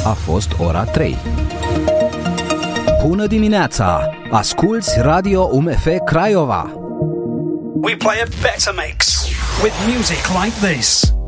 a fost ora 3. Bună dimineața! Asculți Radio UMF Craiova! We play a better mix with music like this.